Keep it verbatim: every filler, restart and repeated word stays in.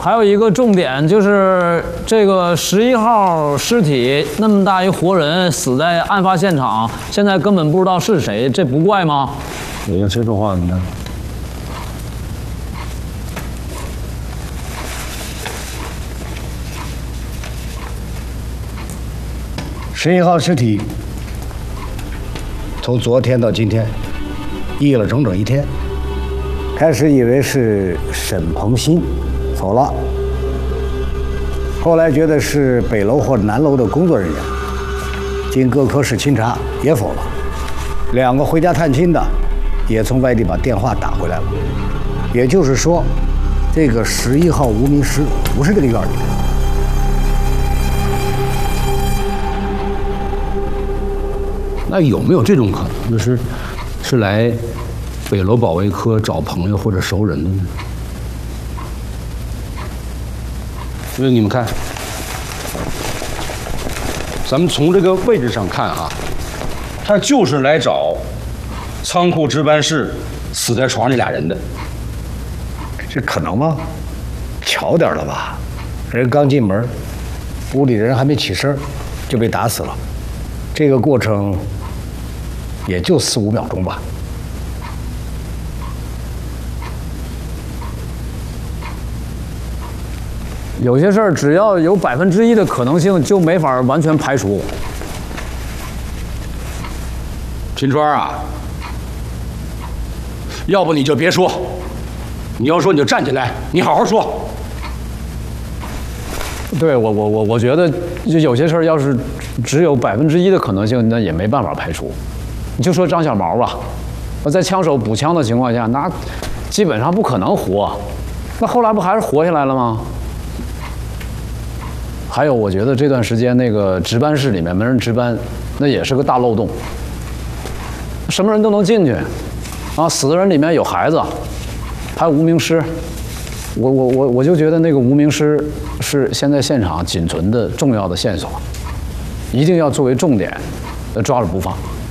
还有一个重点就是这个十一号尸体那么大一活人死在案发现场，现在根本不知道是谁，这不怪吗？ 你跟谁说话呢？十一号尸体从昨天到今天熨了整整一天。开始以为是沈鹏鑫否了，后来觉得是北楼或南楼的工作人员，经各科室清查也否了。两个回家探亲的也从外地把电话打回来了，也就是说，这个十一号无名尸不是这个院里的。 那有没有这种可能，就是是来北楼保卫科找朋友或者熟人的呢？因为你们看，咱们从这个位置上看啊，他就是来找仓库值班室死在床上那俩人的。 这可能吗？巧点了吧？人刚进门，屋里人还没起身，就被打死了。这个过程也就四五秒钟吧。 有些事儿只要有百分之一的可能性，就没法完全排除。 秦川啊，要不你就别说，你要说你就站起来，你好好说。 对我我我我觉得，就有些事儿要是只有百分之一的可能性，那也没办法排除。你就说张小毛吧，在枪手补枪的情况下，那基本上不可能活。那后来不还是活下来了吗？还有，我觉得这段时间那个值班室里面没人值班，那也是个大漏洞。什么人都能进去，啊，死的人里面有孩子，还有无名尸。我我我我就觉得那个无名尸是现在现场仅存的重要的线索，一定要作为重点，呃，抓住不放。